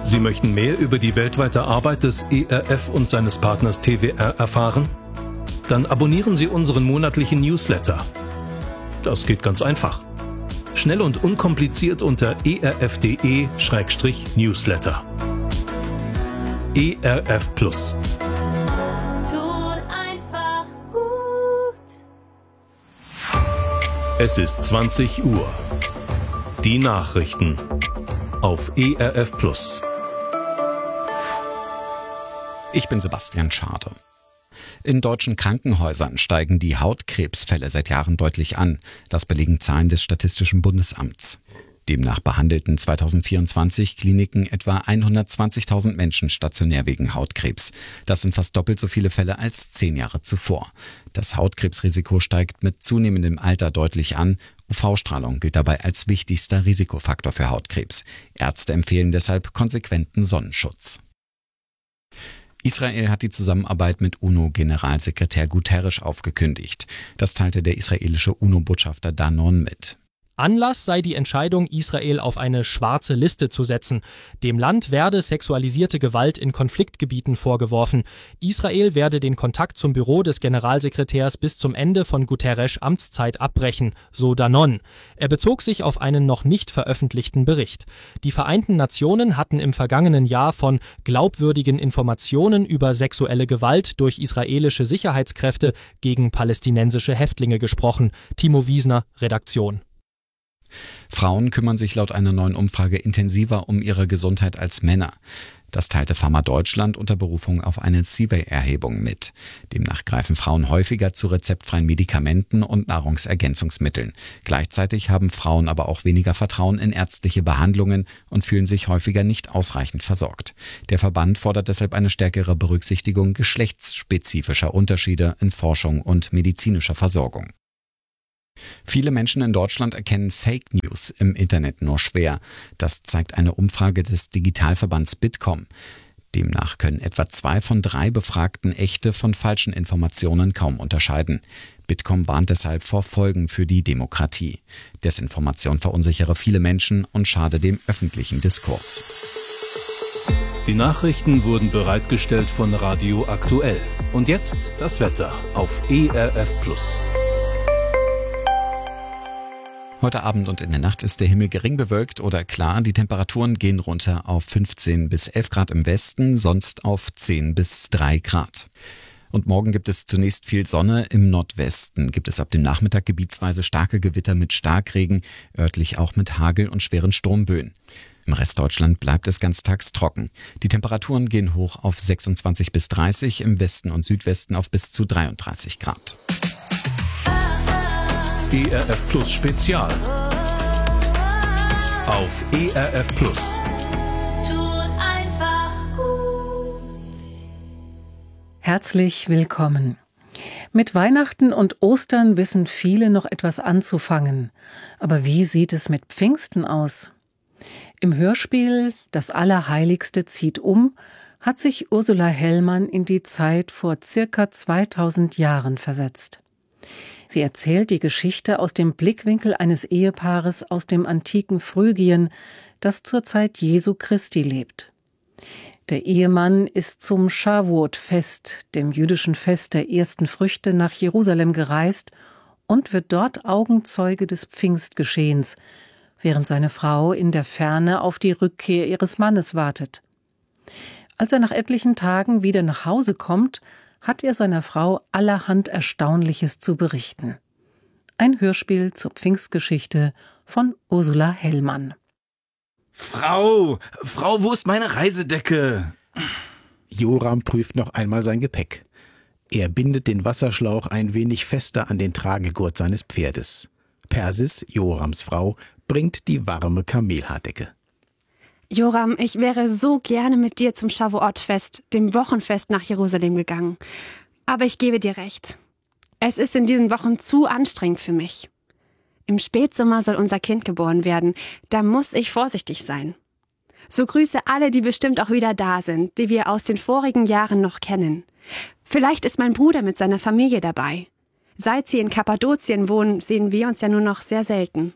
Sie möchten mehr über die weltweite Arbeit des ERF und seines Partners TWR erfahren? Dann abonnieren Sie unseren monatlichen Newsletter. Das geht ganz einfach. Schnell und unkompliziert unter erf.de/newsletter. ERF Plus. Tut einfach gut. Es ist 20 Uhr. Die Nachrichten auf ERF Plus. Ich bin Sebastian Schade. In deutschen Krankenhäusern steigen die Hautkrebsfälle seit Jahren deutlich an. Das belegen Zahlen des Statistischen Bundesamts. Demnach behandelten 2024 Kliniken etwa 120.000 Menschen stationär wegen Hautkrebs. Das sind fast doppelt so viele Fälle als 10 Jahre zuvor. Das Hautkrebsrisiko steigt mit zunehmendem Alter deutlich an. UV-Strahlung gilt dabei als wichtigster Risikofaktor für Hautkrebs. Ärzte empfehlen deshalb konsequenten Sonnenschutz. Israel hat die Zusammenarbeit mit UNO-Generalsekretär Guterres aufgekündigt. Das teilte der israelische UNO-Botschafter Danon mit. Anlass sei die Entscheidung, Israel auf eine schwarze Liste zu setzen. Dem Land werde sexualisierte Gewalt in Konfliktgebieten vorgeworfen. Israel werde den Kontakt zum Büro des Generalsekretärs bis zum Ende von Guterres' Amtszeit abbrechen, so Danon. Er bezog sich auf einen noch nicht veröffentlichten Bericht. Die Vereinten Nationen hatten im vergangenen Jahr von glaubwürdigen Informationen über sexuelle Gewalt durch israelische Sicherheitskräfte gegen palästinensische Häftlinge gesprochen. Timo Wiesner, Redaktion. Frauen kümmern sich laut einer neuen Umfrage intensiver um ihre Gesundheit als Männer. Das teilte Pharma Deutschland unter Berufung auf eine Survey-Erhebung mit. Demnach greifen Frauen häufiger zu rezeptfreien Medikamenten und Nahrungsergänzungsmitteln. Gleichzeitig haben Frauen aber auch weniger Vertrauen in ärztliche Behandlungen und fühlen sich häufiger nicht ausreichend versorgt. Der Verband fordert deshalb eine stärkere Berücksichtigung geschlechtsspezifischer Unterschiede in Forschung und medizinischer Versorgung. Viele Menschen in Deutschland erkennen Fake News im Internet nur schwer. Das zeigt eine Umfrage des Digitalverbands Bitkom. Demnach können etwa 2 von 3 Befragten echte von falschen Informationen kaum unterscheiden. Bitkom warnt deshalb vor Folgen für die Demokratie. Desinformation verunsichere viele Menschen und schade dem öffentlichen Diskurs. Die Nachrichten wurden bereitgestellt von Radio Aktuell. Und jetzt das Wetter auf ERF Plus. Heute Abend und in der Nacht ist der Himmel gering bewölkt oder klar. Die Temperaturen gehen runter auf 15 bis 11 Grad im Westen, sonst auf 10 bis 3 Grad. Und morgen gibt es zunächst viel Sonne. Im Nordwesten gibt es ab dem Nachmittag gebietsweise starke Gewitter mit Starkregen, örtlich auch mit Hagel und schweren Sturmböen. Im Rest Deutschland bleibt es ganztags trocken. Die Temperaturen gehen hoch auf 26 bis 30, im Westen und Südwesten auf bis zu 33 Grad. ERF Plus Spezial auf ERF Plus. Tut einfach gut. Herzlich willkommen. Mit Weihnachten und Ostern wissen viele noch etwas anzufangen. Aber wie sieht es mit Pfingsten aus? Im Hörspiel Das Allerheiligste zieht um hat sich Ursula Hellmann in die Zeit vor circa 2000 Jahren versetzt. Sie erzählt die Geschichte aus dem Blickwinkel eines Ehepaares aus dem antiken Phrygien, das zur Zeit Jesu Christi lebt. Der Ehemann ist zum Shavuot-Fest, dem jüdischen Fest der ersten Früchte, nach Jerusalem gereist und wird dort Augenzeuge des Pfingstgeschehens, während seine Frau in der Ferne auf die Rückkehr ihres Mannes wartet. Als er nach etlichen Tagen wieder nach Hause kommt, hat er seiner Frau allerhand Erstaunliches zu berichten. Ein Hörspiel zur Pfingstgeschichte von Ursula Hellmann. Frau, wo ist meine Reisedecke? Joram prüft noch einmal sein Gepäck. Er bindet den Wasserschlauch ein wenig fester an den Tragegurt seines Pferdes. Persis, Jorams Frau, bringt die warme Kamelhaardecke. Joram, ich wäre so gerne mit dir zum Shavuot-Fest, dem Wochenfest nach Jerusalem gegangen. Aber ich gebe dir recht. Es ist in diesen Wochen zu anstrengend für mich. Im Spätsommer soll unser Kind geboren werden. Da muss ich vorsichtig sein. So grüße alle, die bestimmt auch wieder da sind, die wir aus den vorigen Jahren noch kennen. Vielleicht ist mein Bruder mit seiner Familie dabei. Seit Sie in Kappadokien wohnen, sehen wir uns ja nur noch sehr selten.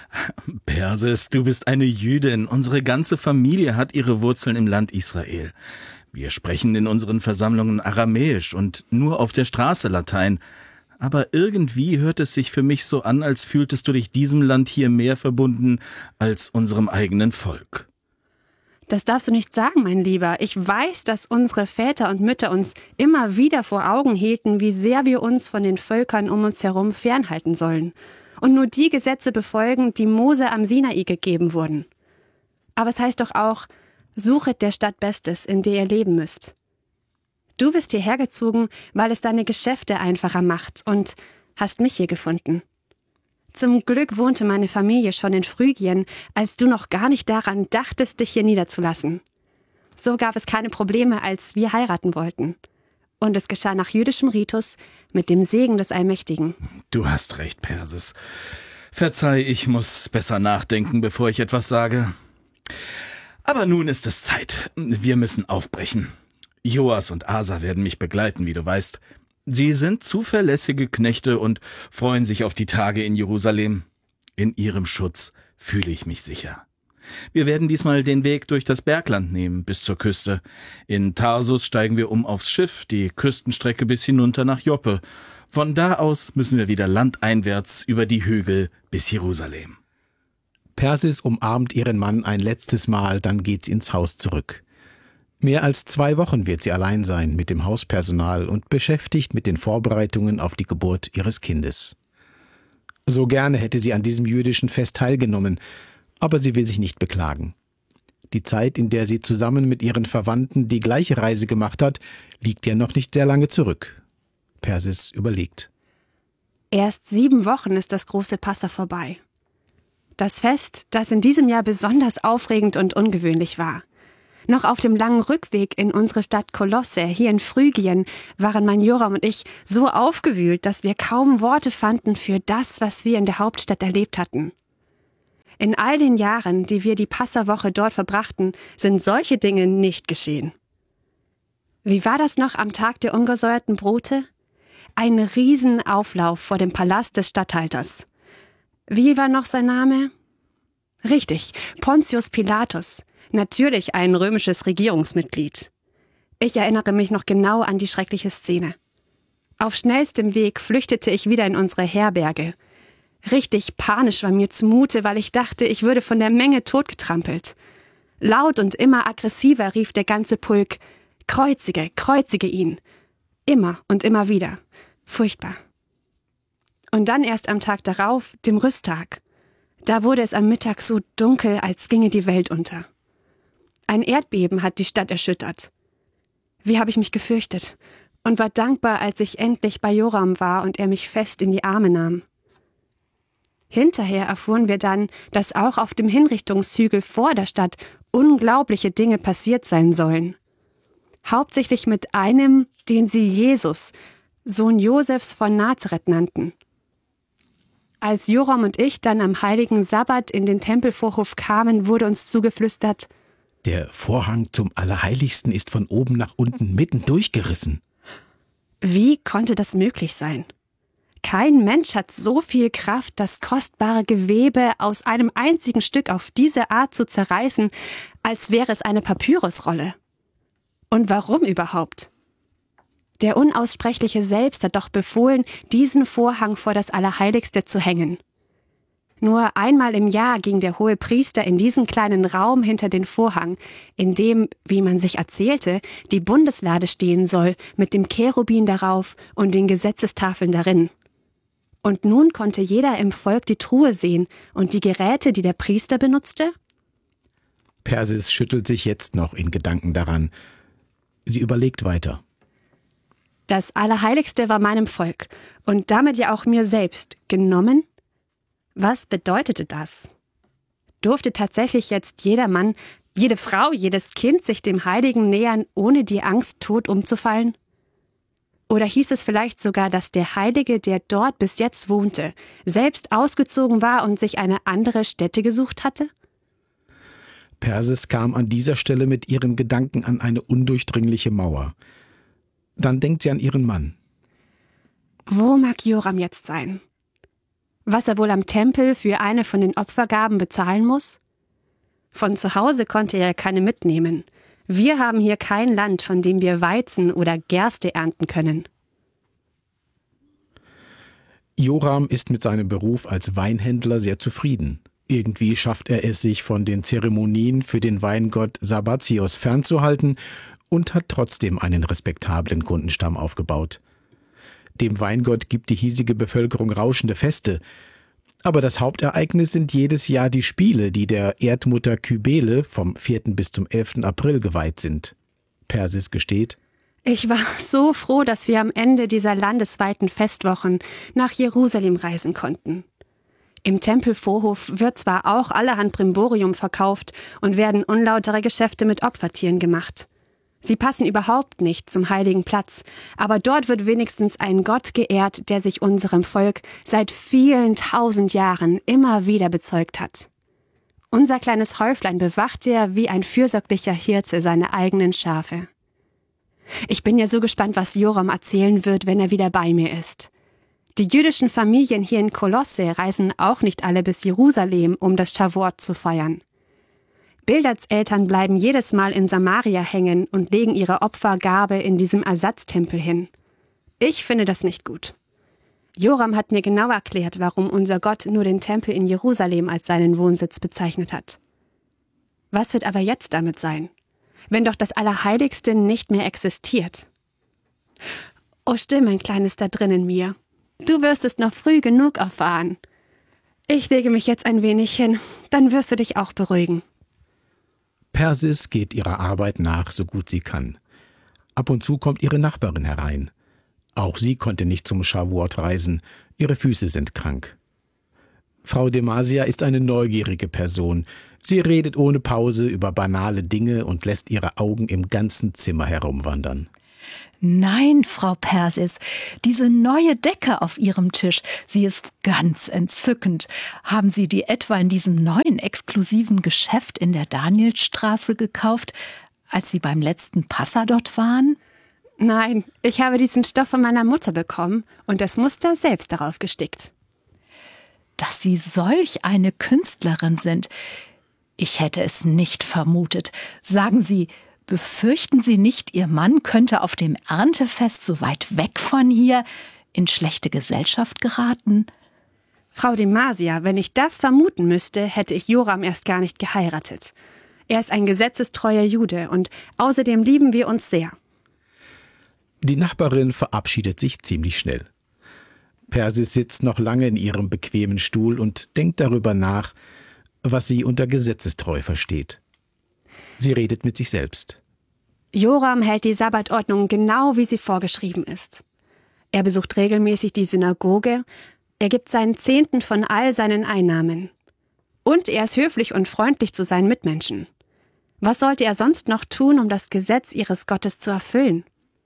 Persis, du bist eine Jüdin. Unsere ganze Familie hat ihre Wurzeln im Land Israel. Wir sprechen in unseren Versammlungen Aramäisch und nur auf der Straße Latein. Aber irgendwie hört es sich für mich so an, als fühltest du dich diesem Land hier mehr verbunden als unserem eigenen Volk. Das darfst du nicht sagen, mein Lieber. Ich weiß, dass unsere Väter und Mütter uns immer wieder vor Augen hielten, wie sehr wir uns von den Völkern um uns herum fernhalten sollen und nur die Gesetze befolgen, die Mose am Sinai gegeben wurden. Aber es heißt doch auch, suchet der Stadt Bestes, in der ihr leben müsst. Du bist hierher gezogen, weil es deine Geschäfte einfacher macht und hast mich hier gefunden. Zum Glück wohnte meine Familie schon in Phrygien, als du noch gar nicht daran dachtest, dich hier niederzulassen. So gab es keine Probleme, als wir heiraten wollten. Und es geschah nach jüdischem Ritus mit dem Segen des Allmächtigen. Du hast recht, Persis. Verzeih, ich muss besser nachdenken, bevor ich etwas sage. Aber nun ist es Zeit. Wir müssen aufbrechen. Joas und Asa werden mich begleiten, wie du weißt. Sie sind zuverlässige Knechte und freuen sich auf die Tage in Jerusalem. In ihrem Schutz fühle ich mich sicher. Wir werden diesmal den Weg durch das Bergland nehmen, bis zur Küste. In Tarsus steigen wir aufs Schiff, die Küstenstrecke bis hinunter nach Joppe. Von da aus müssen wir wieder landeinwärts über die Hügel bis Jerusalem. Persis umarmt ihren Mann ein letztes Mal, dann geht sie ins Haus zurück. Mehr als 2 Wochen wird sie allein sein mit dem Hauspersonal und beschäftigt mit den Vorbereitungen auf die Geburt ihres Kindes. So gerne hätte sie an diesem jüdischen Fest teilgenommen, aber sie will sich nicht beklagen. Die Zeit, in der sie zusammen mit ihren Verwandten die gleiche Reise gemacht hat, liegt ja noch nicht sehr lange zurück. Persis überlegt. Erst 7 Wochen ist das große Passa vorbei. Das Fest, das in diesem Jahr besonders aufregend und ungewöhnlich war. Noch auf dem langen Rückweg in unsere Stadt Kolosse, hier in Phrygien, waren mein Joram und ich so aufgewühlt, dass wir kaum Worte fanden für das, was wir in der Hauptstadt erlebt hatten. In all den Jahren, die wir die Passawoche dort verbrachten, sind solche Dinge nicht geschehen. Wie war das noch am Tag der ungesäuerten Brote? Ein Riesenauflauf vor dem Palast des Statthalters. Wie war noch sein Name? Richtig, Pontius Pilatus. Natürlich ein römisches Regierungsmitglied. Ich erinnere mich noch genau an die schreckliche Szene. Auf schnellstem Weg flüchtete ich wieder in unsere Herberge. Richtig panisch war mir zumute, weil ich dachte, ich würde von der Menge totgetrampelt. Laut und immer aggressiver rief der ganze Pulk: Kreuzige, kreuzige ihn! Immer und immer wieder. Furchtbar. Und dann erst am Tag darauf, dem Rüsttag. Da wurde es am Mittag so dunkel, als ginge die Welt unter. Ein Erdbeben hat die Stadt erschüttert. Wie habe ich mich gefürchtet und war dankbar, als ich endlich bei Joram war und er mich fest in die Arme nahm. Hinterher erfuhren wir dann, dass auch auf dem Hinrichtungshügel vor der Stadt unglaubliche Dinge passiert sein sollen. Hauptsächlich mit einem, den sie Jesus, Sohn Josefs von Nazareth nannten. Als Joram und ich dann am heiligen Sabbat in den Tempelvorhof kamen, wurde uns zugeflüstert: Der Vorhang zum Allerheiligsten ist von oben nach unten mitten durchgerissen. Wie konnte das möglich sein? Kein Mensch hat so viel Kraft, das kostbare Gewebe aus einem einzigen Stück auf diese Art zu zerreißen, als wäre es eine Papyrusrolle. Und warum überhaupt? Der Unaussprechliche selbst hat doch befohlen, diesen Vorhang vor das Allerheiligste zu hängen. Nur einmal im Jahr ging der Hohepriester in diesen kleinen Raum hinter den Vorhang, in dem, wie man sich erzählte, die Bundeslade stehen soll, mit dem Cherubin darauf und den Gesetzestafeln darin. Und nun konnte jeder im Volk die Truhe sehen und die Geräte, die der Priester benutzte? Persis schüttelt sich jetzt noch in Gedanken daran. Sie überlegt weiter. Das Allerheiligste war meinem Volk und damit ja auch mir selbst genommen. Was bedeutete das? Durfte tatsächlich jetzt jeder Mann, jede Frau, jedes Kind sich dem Heiligen nähern, ohne die Angst, tot umzufallen? Oder hieß es vielleicht sogar, dass der Heilige, der dort bis jetzt wohnte, selbst ausgezogen war und sich eine andere Stätte gesucht hatte? Persis kam an dieser Stelle mit ihren Gedanken an eine undurchdringliche Mauer. Dann denkt sie an ihren Mann. Wo mag Joram jetzt sein? Was er wohl am Tempel für eine von den Opfergaben bezahlen muss? Von zu Hause konnte er keine mitnehmen. Wir haben hier kein Land, von dem wir Weizen oder Gerste ernten können. Joram ist mit seinem Beruf als Weinhändler sehr zufrieden. Irgendwie schafft er es, sich von den Zeremonien für den Weingott Sabbatios fernzuhalten und hat trotzdem einen respektablen Kundenstamm aufgebaut. Dem Weingott gibt die hiesige Bevölkerung rauschende Feste. Aber das Hauptereignis sind jedes Jahr die Spiele, die der Erdmutter Kybele vom 4. bis zum 11. April geweiht sind. Persis gesteht: Ich war so froh, dass wir am Ende dieser landesweiten Festwochen nach Jerusalem reisen konnten. Im Tempelvorhof wird zwar auch allerhand Brimborium verkauft und werden unlautere Geschäfte mit Opfertieren gemacht. Sie passen überhaupt nicht zum heiligen Platz, aber dort wird wenigstens ein Gott geehrt, der sich unserem Volk seit vielen 1000 Jahren immer wieder bezeugt hat. Unser kleines Häuflein bewacht er wie ein fürsorglicher Hirte seine eigenen Schafe. Ich bin ja so gespannt, was Joram erzählen wird, wenn er wieder bei mir ist. Die jüdischen Familien hier in Kolosse reisen auch nicht alle bis Jerusalem, um das Shavuot zu feiern. Bildads Eltern bleiben jedes Mal in Samaria hängen und legen ihre Opfergabe in diesem Ersatztempel hin. Ich finde das nicht gut. Joram hat mir genau erklärt, warum unser Gott nur den Tempel in Jerusalem als seinen Wohnsitz bezeichnet hat. Was wird aber jetzt damit sein, wenn doch das Allerheiligste nicht mehr existiert? Oh, still, mein Kleines da drin in mir. Du wirst es noch früh genug erfahren. Ich lege mich jetzt ein wenig hin, dann wirst du dich auch beruhigen. Persis geht ihrer Arbeit nach, so gut sie kann. Ab und zu kommt ihre Nachbarin herein. Auch sie konnte nicht zum Shavuot reisen, ihre Füße sind krank. Frau Demasia ist eine neugierige Person. Sie redet ohne Pause über banale Dinge und lässt ihre Augen im ganzen Zimmer herumwandern. Nein, Frau Persis, diese neue Decke auf Ihrem Tisch, sie ist ganz entzückend. Haben Sie die etwa in diesem neuen exklusiven Geschäft in der Danielstraße gekauft, als Sie beim letzten Passa dort waren? Nein, ich habe diesen Stoff von meiner Mutter bekommen und das Muster selbst darauf gestickt. Dass Sie solch eine Künstlerin sind, ich hätte es nicht vermutet. Sagen Sie, befürchten Sie nicht, Ihr Mann könnte auf dem Erntefest so weit weg von hier in schlechte Gesellschaft geraten? Frau Demasia, wenn ich das vermuten müsste, hätte ich Joram erst gar nicht geheiratet. Er ist ein gesetzestreuer Jude und außerdem lieben wir uns sehr. Die Nachbarin verabschiedet sich ziemlich schnell. Persis sitzt noch lange in ihrem bequemen Stuhl und denkt darüber nach, was sie unter gesetzestreu versteht. Sie redet mit sich selbst. Joram hält die Sabbatordnung genau, wie sie vorgeschrieben ist. Er besucht regelmäßig die Synagoge, er gibt seinen Zehnten von all seinen Einnahmen. Und er ist höflich und freundlich zu seinen Mitmenschen. Was sollte er sonst noch tun, um das Gesetz ihres Gottes zu erfüllen?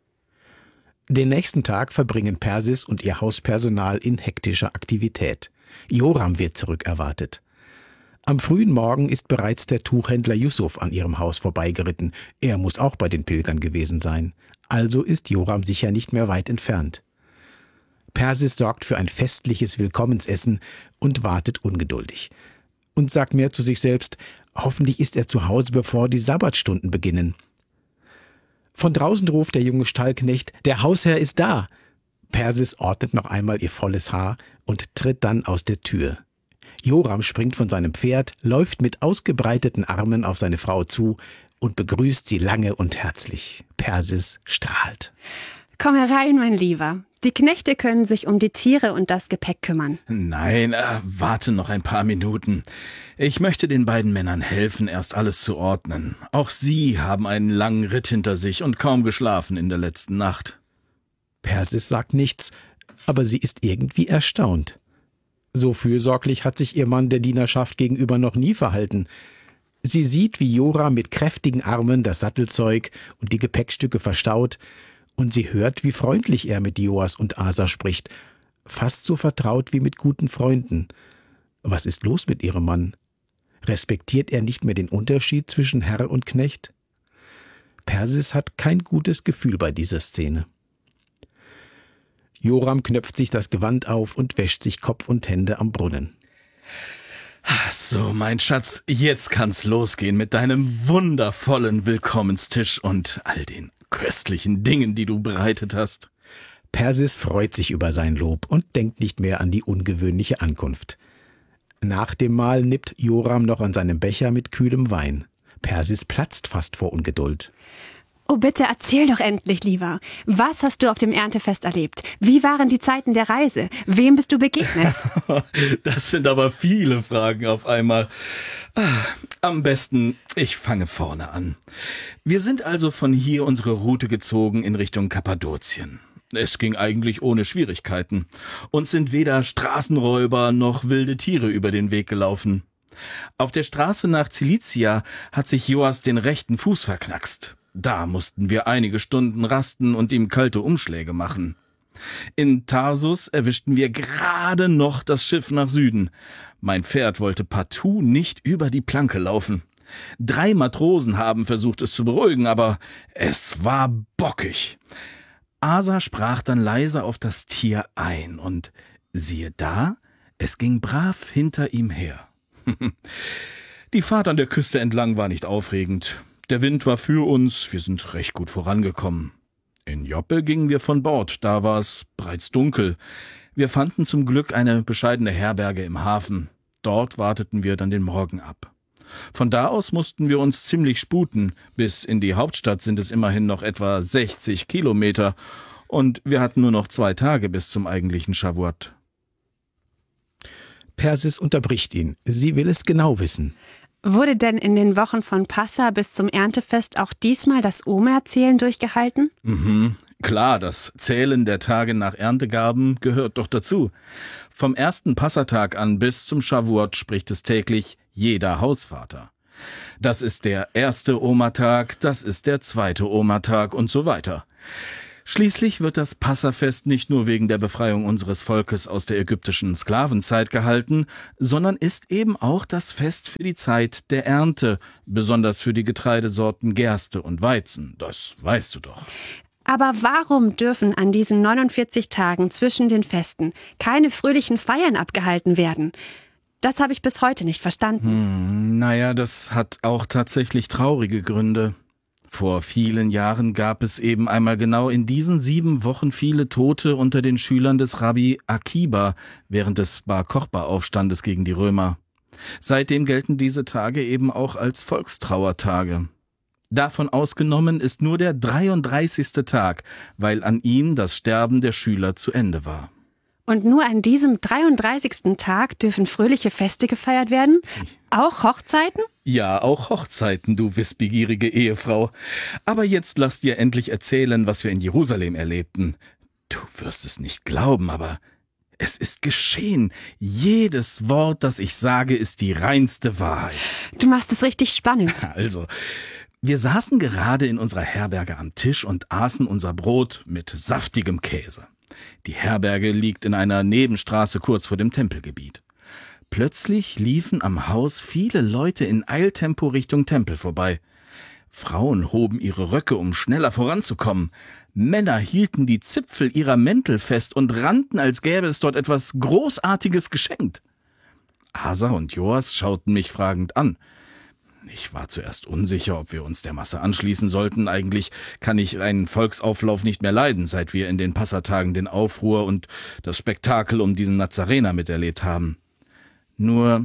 Den nächsten Tag verbringen Persis und ihr Hauspersonal in hektischer Aktivität. Joram wird zurückerwartet. Am frühen Morgen ist bereits der Tuchhändler Yusuf an ihrem Haus vorbeigeritten. Er muss auch bei den Pilgern gewesen sein. Also ist Joram sicher nicht mehr weit entfernt. Persis sorgt für ein festliches Willkommensessen und wartet ungeduldig. Und sagt mehr zu sich selbst, hoffentlich ist er zu Hause, bevor die Sabbatstunden beginnen. Von draußen ruft der junge Stallknecht, der Hausherr ist da. Persis ordnet noch einmal ihr volles Haar und tritt dann aus der Tür. Joram springt von seinem Pferd, läuft mit ausgebreiteten Armen auf seine Frau zu und begrüßt sie lange und herzlich. Persis strahlt. Komm herein, mein Lieber. Die Knechte können sich um die Tiere und das Gepäck kümmern. Nein, warte noch ein paar Minuten. Ich möchte den beiden Männern helfen, erst alles zu ordnen. Auch sie haben einen langen Ritt hinter sich und kaum geschlafen in der letzten Nacht. Persis sagt nichts, aber sie ist irgendwie erstaunt. So fürsorglich hat sich ihr Mann der Dienerschaft gegenüber noch nie verhalten. Sie sieht, wie Joram mit kräftigen Armen das Sattelzeug und die Gepäckstücke verstaut, und sie hört, wie freundlich er mit Joas und Asa spricht, fast so vertraut wie mit guten Freunden. Was ist los mit ihrem Mann? Respektiert er nicht mehr den Unterschied zwischen Herr und Knecht? Persis hat kein gutes Gefühl bei dieser Szene. Joram knöpft sich das Gewand auf und wäscht sich Kopf und Hände am Brunnen. So, mein Schatz, jetzt kann's losgehen mit deinem wundervollen Willkommenstisch und all den köstlichen Dingen, die du bereitet hast. Persis freut sich über sein Lob und denkt nicht mehr an die ungewöhnliche Ankunft. Nach dem Mahl nippt Joram noch an seinem Becher mit kühlem Wein. Persis platzt fast vor Ungeduld. Oh, bitte erzähl doch endlich, lieber. Was hast du auf dem Erntefest erlebt? Wie waren die Zeiten der Reise? Wem bist du begegnet? Das sind aber viele Fragen auf einmal. Am besten, ich fange vorne an. Wir sind also von hier unsere Route gezogen in Richtung Kappadokien. Es ging eigentlich ohne Schwierigkeiten. Uns sind weder Straßenräuber noch wilde Tiere über den Weg gelaufen. Auf der Straße nach Cilicia hat sich Joas den rechten Fuß verknackst. Da mussten wir einige Stunden rasten und ihm kalte Umschläge machen. In Tarsus erwischten wir gerade noch das Schiff nach Süden. Mein Pferd wollte partout nicht über die Planke laufen. 3 Matrosen haben versucht, es zu beruhigen, aber es war bockig. Asa sprach dann leise auf das Tier ein und siehe da, es ging brav hinter ihm her. Die Fahrt an der Küste entlang war nicht aufregend. Der Wind war für uns, wir sind recht gut vorangekommen. In Joppe gingen wir von Bord, da war es bereits dunkel. Wir fanden zum Glück eine bescheidene Herberge im Hafen. Dort warteten wir dann den Morgen ab. Von da aus mussten wir uns ziemlich sputen. Bis in die Hauptstadt sind es immerhin noch etwa 60 Kilometer. Und wir hatten nur noch 2 Tage bis zum eigentlichen Shavuot. Persis unterbricht ihn. Sie will es genau wissen. Wurde denn in den Wochen von Passa bis zum Erntefest auch diesmal das Omerzählen durchgehalten? Klar, das Zählen der Tage nach Erntegaben gehört doch dazu. Vom ersten Passatag an bis zum Shavuot spricht es täglich jeder Hausvater. Das ist der erste Omertag, das ist der zweite Omertag und so weiter. Schließlich wird das Passafest nicht nur wegen der Befreiung unseres Volkes aus der ägyptischen Sklavenzeit gehalten, sondern ist eben auch das Fest für die Zeit der Ernte, besonders für die Getreidesorten Gerste und Weizen. Das weißt du doch. Aber warum dürfen an diesen 49 Tagen zwischen den Festen keine fröhlichen Feiern abgehalten werden? Das habe ich bis heute nicht verstanden. Naja, das hat auch tatsächlich traurige Gründe. Vor vielen Jahren gab es eben einmal genau in diesen 7 Wochen viele Tote unter den Schülern des Rabbi Akiba während des Bar Kochba-Aufstandes gegen die Römer. Seitdem gelten diese Tage eben auch als Volkstrauertage. Davon ausgenommen ist nur der 33. Tag, weil an ihm das Sterben der Schüler zu Ende war. Und nur an diesem 33. Tag dürfen fröhliche Feste gefeiert werden? Auch Hochzeiten? Ja, auch Hochzeiten, du wissbegierige Ehefrau. Aber jetzt lass dir endlich erzählen, was wir in Jerusalem erlebten. Du wirst es nicht glauben, aber es ist geschehen. Jedes Wort, das ich sage, ist die reinste Wahrheit. Du machst es richtig spannend. Also, wir saßen gerade in unserer Herberge am Tisch und aßen unser Brot mit saftigem Käse. Die Herberge liegt in einer Nebenstraße kurz vor dem Tempelgebiet. Plötzlich liefen am Haus viele Leute in Eiltempo Richtung Tempel vorbei. Frauen hoben ihre Röcke, um schneller voranzukommen. Männer hielten die Zipfel ihrer Mäntel fest und rannten, als gäbe es dort etwas Großartiges geschenkt. Asa und Joas schauten mich fragend an. Ich war zuerst unsicher, ob wir uns der Masse anschließen sollten. Eigentlich kann ich einen Volksauflauf nicht mehr leiden, seit wir in den Passatagen den Aufruhr und das Spektakel um diesen Nazarener miterlebt haben. Nur,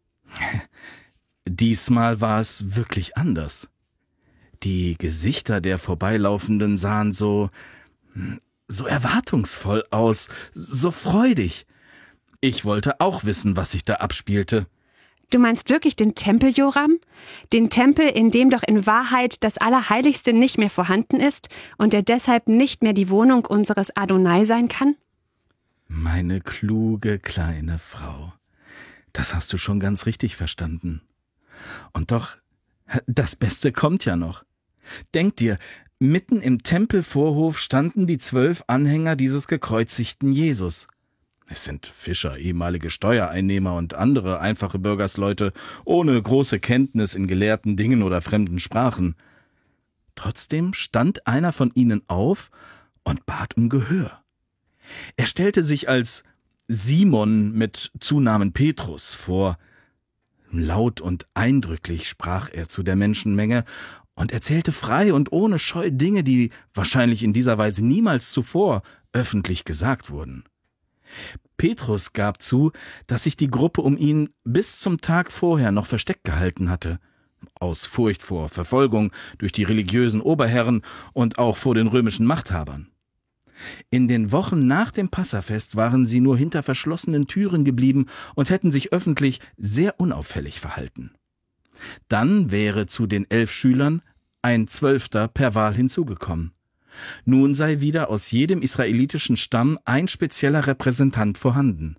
diesmal war es wirklich anders. Die Gesichter der Vorbeilaufenden sahen so erwartungsvoll aus, so freudig. Ich wollte auch wissen, was sich da abspielte. Du meinst wirklich den Tempel, Joram? Den Tempel, in dem doch in Wahrheit das Allerheiligste nicht mehr vorhanden ist und der deshalb nicht mehr die Wohnung unseres Adonai sein kann? Meine kluge kleine Frau, das hast du schon ganz richtig verstanden. Und doch, das Beste kommt ja noch. Denk dir, mitten im Tempelvorhof standen die 12 Anhänger dieses gekreuzigten Jesus. Es sind Fischer, ehemalige Steuereinnehmer und andere einfache Bürgersleute ohne große Kenntnis in gelehrten Dingen oder fremden Sprachen. Trotzdem stand einer von ihnen auf und bat um Gehör. Er stellte sich als Simon mit Zunamen Petrus vor. Laut und eindrücklich sprach er zu der Menschenmenge und erzählte frei und ohne Scheu Dinge, die wahrscheinlich in dieser Weise niemals zuvor öffentlich gesagt wurden. Petrus gab zu, dass sich die Gruppe um ihn bis zum Tag vorher noch versteckt gehalten hatte, aus Furcht vor Verfolgung durch die religiösen Oberherren und auch vor den römischen Machthabern. In den Wochen nach dem Passafest waren sie nur hinter verschlossenen Türen geblieben und hätten sich öffentlich sehr unauffällig verhalten. Dann wäre zu den 11 Schülern ein 12. per Wahl hinzugekommen. Nun sei wieder aus jedem israelitischen Stamm ein spezieller Repräsentant vorhanden.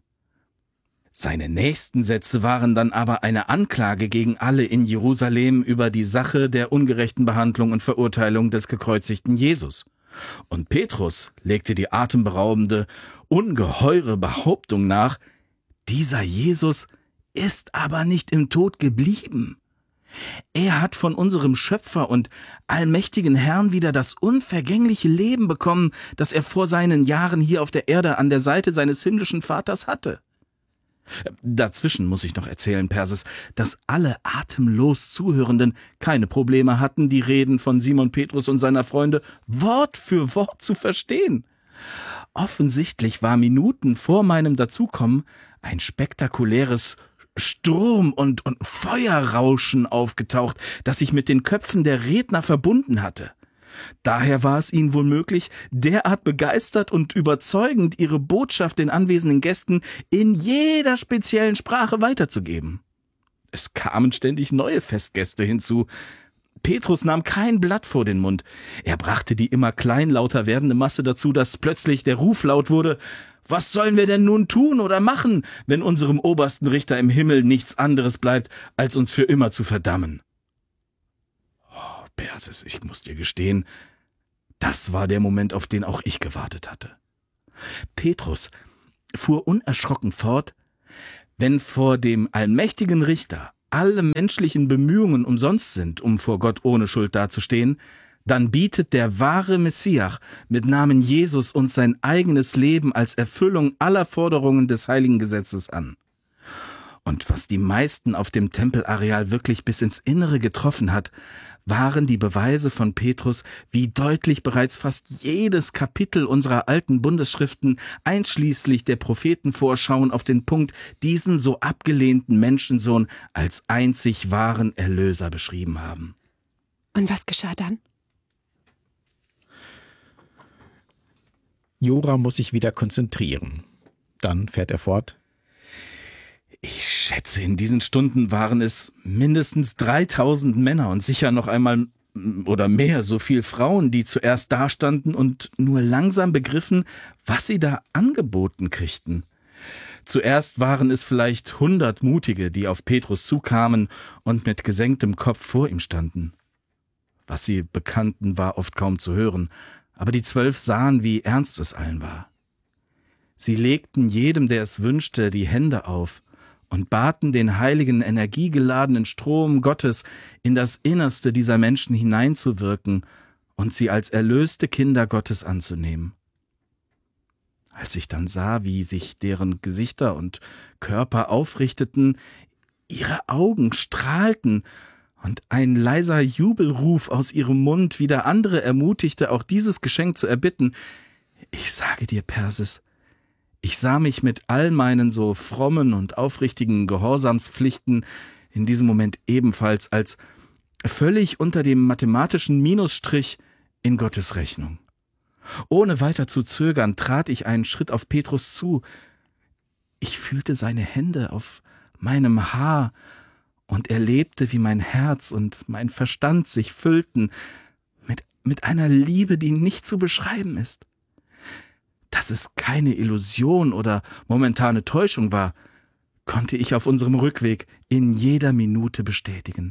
Seine nächsten Sätze waren dann aber eine Anklage gegen alle in Jerusalem über die Sache der ungerechten Behandlung und Verurteilung des gekreuzigten Jesus. Und Petrus legte die atemberaubende, ungeheure Behauptung nach, dieser Jesus ist aber nicht im Tod geblieben. Er hat von unserem Schöpfer und allmächtigen Herrn wieder das unvergängliche Leben bekommen, das er vor seinen Jahren hier auf der Erde an der Seite seines himmlischen Vaters hatte. Dazwischen muss ich noch erzählen, Perses, dass alle atemlos Zuhörenden keine Probleme hatten, die Reden von Simon Petrus und seiner Freunde Wort für Wort zu verstehen. Offensichtlich war Minuten vor meinem Dazukommen ein spektakuläres Sturm- und Feuerrauschen aufgetaucht, das sich mit den Köpfen der Redner verbunden hatte. Daher war es ihnen wohl möglich, derart begeistert und überzeugend ihre Botschaft den anwesenden Gästen in jeder speziellen Sprache weiterzugeben. Es kamen ständig neue Festgäste hinzu. Petrus nahm kein Blatt vor den Mund. Er brachte die immer kleinlauter werdende Masse dazu, dass plötzlich der Ruf laut wurde: Was sollen wir denn nun tun oder machen, wenn unserem obersten Richter im Himmel nichts anderes bleibt, als uns für immer zu verdammen? Perses, ich muss dir gestehen, das war der Moment, auf den auch ich gewartet hatte. Petrus fuhr unerschrocken fort: Wenn vor dem allmächtigen Richter alle menschlichen Bemühungen umsonst sind, um vor Gott ohne Schuld dazustehen, dann bietet der wahre Messias mit Namen Jesus uns sein eigenes Leben als Erfüllung aller Forderungen des heiligen Gesetzes an. Und was die meisten auf dem Tempelareal wirklich bis ins Innere getroffen hat, waren die Beweise von Petrus, wie deutlich bereits fast jedes Kapitel unserer alten Bundesschriften, einschließlich der Prophetenvorschauen, auf den Punkt diesen so abgelehnten Menschensohn als einzig wahren Erlöser beschrieben haben. Und was geschah dann? Joram muss sich wieder konzentrieren. Dann fährt er fort: Ich schätze, in diesen Stunden waren es mindestens 3000 Männer und sicher noch einmal oder mehr so viel Frauen, die zuerst dastanden und nur langsam begriffen, was sie da angeboten kriegten. Zuerst waren es vielleicht 100 Mutige, die auf Petrus zukamen und mit gesenktem Kopf vor ihm standen. Was sie bekannten, war oft kaum zu hören, aber die 12 sahen, wie ernst es allen war. Sie legten jedem, der es wünschte, die Hände auf und baten den heiligen, energiegeladenen Strom Gottes in das Innerste dieser Menschen hineinzuwirken und sie als erlöste Kinder Gottes anzunehmen. Als ich dann sah, wie sich deren Gesichter und Körper aufrichteten, ihre Augen strahlten und ein leiser Jubelruf aus ihrem Mund wieder andere ermutigte, auch dieses Geschenk zu erbitten, ich sage dir, Perses, ich sah mich mit all meinen so frommen und aufrichtigen Gehorsamspflichten in diesem Moment ebenfalls als völlig unter dem mathematischen Minusstrich in Gottes Rechnung. Ohne weiter zu zögern, trat ich einen Schritt auf Petrus zu. Ich fühlte seine Hände auf meinem Haar und erlebte, wie mein Herz und mein Verstand sich füllten mit einer Liebe, die nicht zu beschreiben ist. Dass es keine Illusion oder momentane Täuschung war, konnte ich auf unserem Rückweg in jeder Minute bestätigen.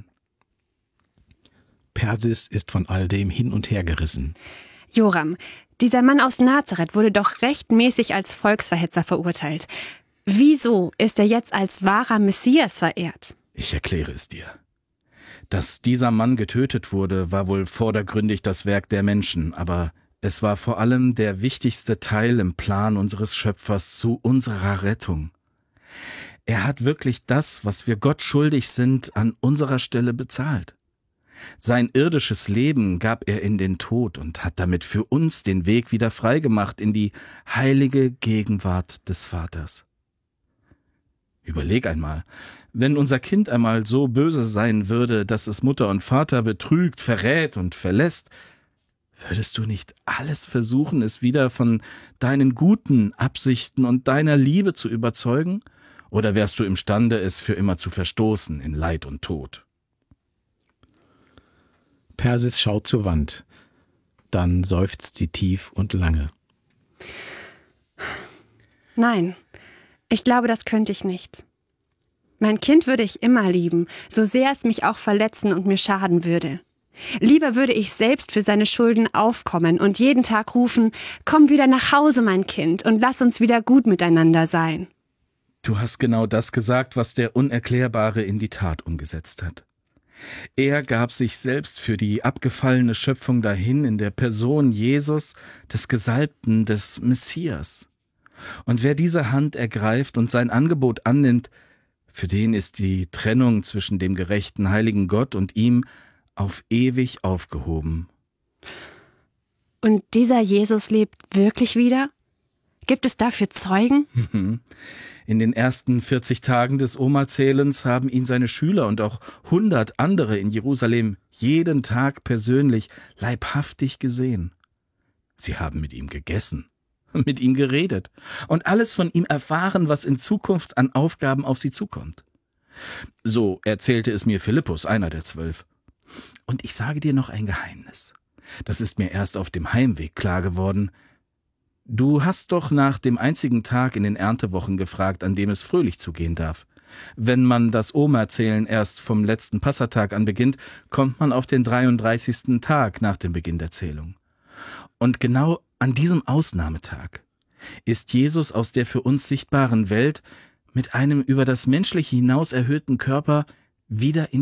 Persis ist von all dem hin und her gerissen. Joram, dieser Mann aus Nazareth wurde doch rechtmäßig als Volksverhetzer verurteilt. Wieso ist er jetzt als wahrer Messias verehrt? Ich erkläre es dir. Dass dieser Mann getötet wurde, war wohl vordergründig das Werk der Menschen, aber Es war vor allem der wichtigste Teil im Plan unseres Schöpfers zu unserer Rettung. Er hat wirklich das, was wir Gott schuldig sind, an unserer Stelle bezahlt. Sein irdisches Leben gab er in den Tod und hat damit für uns den Weg wieder freigemacht in die heilige Gegenwart des Vaters. Überleg einmal, wenn unser Kind einmal so böse sein würde, dass es Mutter und Vater betrügt, verrät und verlässt, würdest du nicht alles versuchen, es wieder von deinen guten Absichten und deiner Liebe zu überzeugen? Oder wärst du imstande, es für immer zu verstoßen in Leid und Tod? Persis schaut zur Wand. Dann seufzt sie tief und lange. Nein, ich glaube, das könnte ich nicht. Mein Kind würde ich immer lieben, so sehr es mich auch verletzen und mir schaden würde. Lieber würde ich selbst für seine Schulden aufkommen und jeden Tag rufen, komm wieder nach Hause, mein Kind, und lass uns wieder gut miteinander sein. Du hast genau das gesagt, was der Unerklärbare in die Tat umgesetzt hat. Er gab sich selbst für die abgefallene Schöpfung dahin in der Person Jesus, des Gesalbten, des Messias. Und wer diese Hand ergreift und sein Angebot annimmt, für den ist die Trennung zwischen dem gerechten, heiligen Gott und ihm auf ewig aufgehoben. Und dieser Jesus lebt wirklich wieder? Gibt es dafür Zeugen? In den ersten 40 Tagen des Omazählens haben ihn seine Schüler und auch 100 andere in Jerusalem jeden Tag persönlich leibhaftig gesehen. Sie haben mit ihm gegessen, mit ihm geredet und alles von ihm erfahren, was in Zukunft an Aufgaben auf sie zukommt. So erzählte es mir Philippus, einer der 12. Und ich sage dir noch ein Geheimnis. Das ist mir erst auf dem Heimweg klar geworden. Du hast doch nach dem einzigen Tag in den Erntewochen gefragt, an dem es fröhlich zugehen darf. Wenn man das Omerzählen erst vom letzten Passatag an beginnt, kommt man auf den 33. Tag nach dem Beginn der Zählung. Und genau an diesem Ausnahmetag ist Jesus aus der für uns sichtbaren Welt mit einem über das Menschliche hinaus erhöhten Körper wieder in